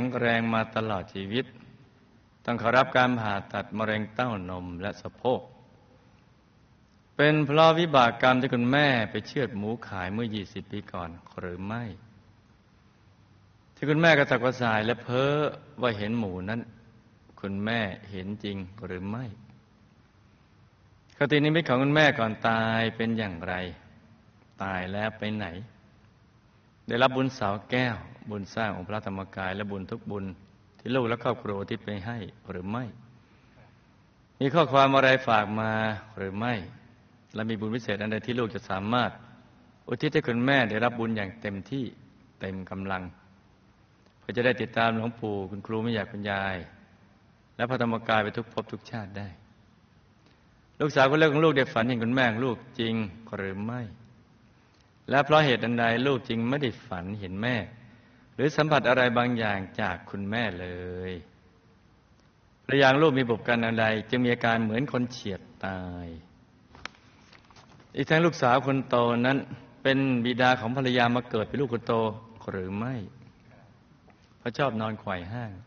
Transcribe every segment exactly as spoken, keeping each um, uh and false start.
แรงมาตลอดชีวิตต้องเข้ารับการผ่าตัดมะเร็งเต้านมและสะโพกเป็นเพราะวิบากกรรมที่คุณแม่ไปเชือดหมูขายเมื่อยี่สิบปีก่อนหรือไม่ที่คุณแม่กระสับกระส่ายและเพ้อว่าเห็นหมูนั้นคุณแม่เห็นจริงหรือไม่คตินิมิตของคุณแม่ก่อนตายเป็นอย่างไรตายแล้วไปไหนได้รับบุญเสาแก้วบุญสร้างองค์พระธรรมกายและบุญทุกบุญที่ลูกและครอบครัวที่ไปให้หรือไม่มีข้อความอะไรฝากมาหรือไม่และมีบุญพิเศษอันใดที่ลูกจะสามารถอุทิศให้คุณแม่ได้รับบุญอย่างเต็มที่เต็มกำลังเพื่อจะได้ติดตามหลวงปู่คุณครูไม่อยากคุณยายและพระธรรมกายไปทุกภพทุกชาติได้ลูกสาวคนเล็กของลูกได้ฝันเห็นคุณแม่ของลูกจริงหรือไม่และเพราะเหตุอันใดลูกจึงไม่ได้ฝันเห็นแม่หรือสัมผัสอะไรบางอย่างจากคุณแม่เลยภรรยาลูกมีบุพการอันใดจึงมีอาการเหมือนคนเฉียดตายอีกทั้งลูกสาวคนโตนั้นเป็นบิดาของภรรยามาเกิดเป็นลูกคนโตหรือไม่เพราะชอบนอนไขว่ห้าง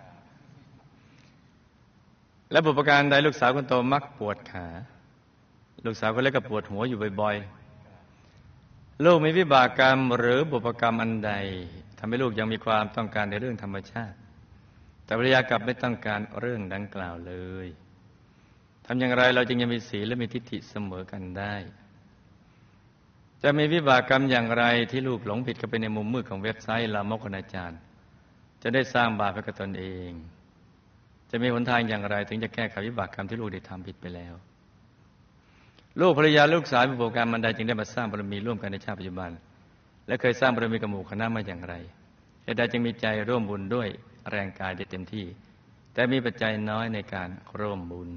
และบุพการใดลูกสาวคนโตมักปวดขาลูกสาวคนเล็กก็ปวดหัวอยู่บ่อยๆลูกมีวิบากกรรมหรือบุพกรรมอันใดทำให้ลูกยังมีความต้องการในเรื่องธรรมชาติแต่ภรรยากลับไม่ต้องการเรื่องดังกล่าวเลยทำอย่างไรเราจึงยังมีศีลและมีทิฏฐิเสมอกันได้จะมีวิบากกรรมอย่างไรที่ลูกหลงผิดเข้าไปในมุมมืดของเว็บไซต์ลามกอนาจารจะได้สร้างบาปให้กับตนเองจะมีหนทางอย่างไรถึงจะแก้ไขวิบากกรรมที่ลูกได้ทำผิดไปแล้วลูกภรรยาลูกสาวมีบุพการมันใดจึงได้มาสร้างบารมีร่วมกันในชาติปัจจุบันและเคยสร้างบารมีกับหมู่คณะมาอย่างไรเหตุใดจึงมีใจร่วมบุญด้วยแรงกายได้เต็มที่แต่มีปัจจัยน้อยในการร่วมบุญ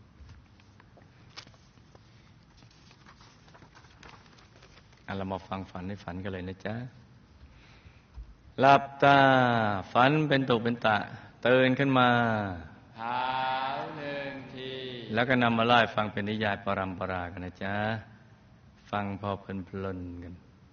อ่ะเรามาฟังฝันให้ฝันกันเลยนะจ๊ะหลับตาฝันเป็นตุเป็นตะตื่นขึ้นมาหาวหนึ่งทีแล้วก็นำมาไล่ฟังเป็นนิยายปรัมปรากันนะจ๊ะฟังพอเพลินๆกัน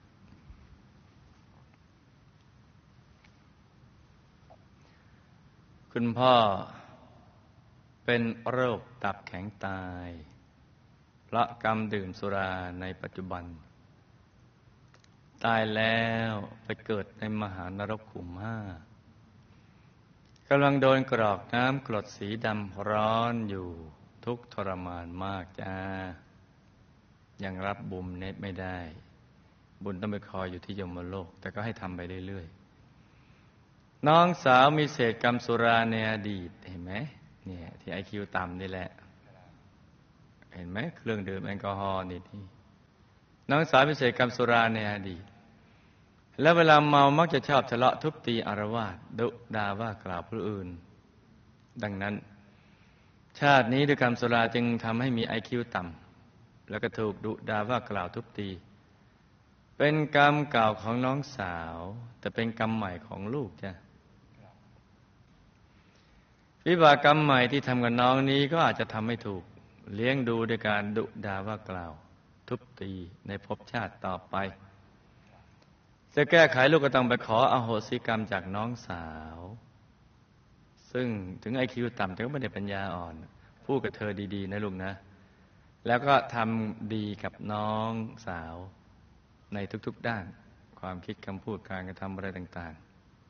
คุณพ่อเป็นโรคตับแข็งตายเพราะกรรมดื่มสุราในปัจจุบันตายแล้วไปเกิดในมหานรกขุมห้ากำลังโดนกรอกน้ำกรดสีดำร้อนอยู่ทุกทรมานมากจ้ายังรับบุญเน็ตไม่ได้บุญต้องไปคอยอยู่ที่ยมโลกแต่ก็ให้ทำไปเรื่อยๆน้องสาวมีเศษกรรมสุราในอดีตเห็นไหมเนี่ยที่ไอคิวต่ำนี่แหละเห็นไหมเครื่องดื่มแอลกอฮอล์นี่ที่น้องสาวมีเศษกรรมสุราในอดีตแล้วเวลาเมามักจะชอบทะเลาะทุบตีอาละวาดดุด่าว่ากล่าวผู้อื่นดังนั้นชาตินี้ด้วยกรรมสุราจึงทำให้มีไอคิวต่ำแล้วก็ถูกดุด่าว่ากล่าวทุบตีเป็นกรรมเก่าของน้องสาวแต่เป็นกรรมใหม่ของลูกจ้ะวิบากกรรมใหม่ที่ทำกับน้องนี้ก็อาจจะทำให้ถูกเลี้ยงดูด้วยการดุด่าว่ากล่าวทุบตีในภพชาติต่อไปจะแก้ไขลูกก็ต้องไปขออโหสิกรรมจากน้องสาวซึ่งถึงไอคิวต่ำแต่ก็ไม่ได้ปัญญาอ่อนพูดกับเธอดีๆนะลูกนะแล้วก็ทำดีกับน้องสาวในทุกๆด้านความคิดคำพูดการกระทำอะไรต่าง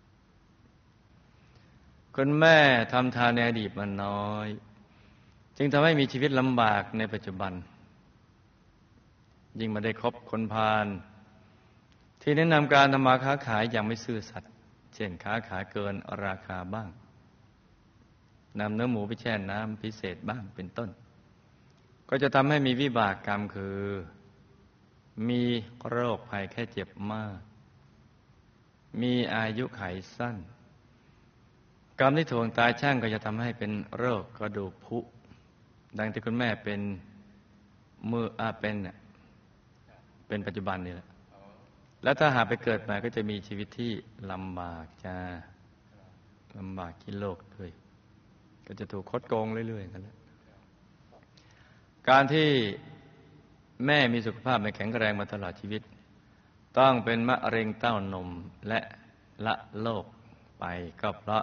ๆคุณแม่ทำทานในอดีตมาน้อยจึงทำให้มีชีวิตลำบากในปัจจุบันยิ่งมาได้คบคนพาลที่แนะนำการทำมาค้าขายอย่างไม่ซื่อสัตย์เช่นค้าขายเกินราคาบ้างนำเนื้อหมูไปแช่น้ำพิเศษบ้างเป็นต้นก็จะทำให้มีวิบากกรรมคือมีโรคภัยแค่เจ็บมากมีอายุขัยสั้นกรรมที่ถ่วงตายช่างก็จะทำให้เป็นโรคกระดูกผุดังที่คุณแม่เป็นมืออาเป็นเนี่ยเป็นปัจจุบันนี่แหละแล้วถ้าหากไปเกิดมาก็จะมีชีวิตที่ลำบากจ้าลำบากกินโลกด้วยก็จะถูกคดโกงเรื่อยๆกันแล้วการที่แม่มีสุขภาพไม่แข็งแรงมาตลอดชีวิตต้องเป็นมะเร็งเต้านมและละโลกไปก็เพราะ